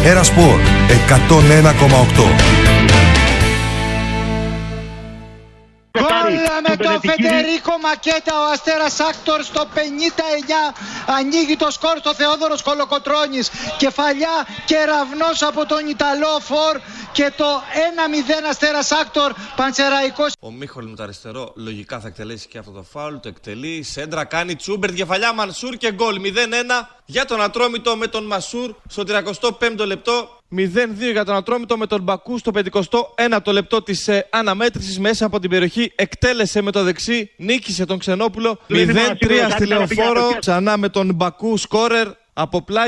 Ερασπορ 101,8. Γκολ με τον Φεντερίκο Μακέτα, ο Αστέρας Άκτορ στο 59 ανοίγει το σκορ στο Θεόδωρος Κολοκοτρώνης. Κεφαλιά κεραυνός από τον Ιταλό φορ και το 1-0 Αστέρας Άκτορ Πανσεραϊκός. Ο Μίχολ με το αριστερό λογικά θα εκτελέσει και αυτό το φάουλ, το εκτελεί, σέντρα κάνει, Τσούμπερτ, κεφαλιά, Μανσούρ και γκολ 0-1 για τον Ατρόμητο με τον Μασούρ στο 35ο λεπτό. 0-2 για τον Ατρόμητο με τον Μπακού στο 51ο λεπτό της αναμέτρησης μέσα από την περιοχή. Εκτέλεσε με το δεξί, νίκησε τον Ξενόπουλο. 0-3 στη Λεωφόρο, ξανά με τον Μπακού σκόρερ από πλάι.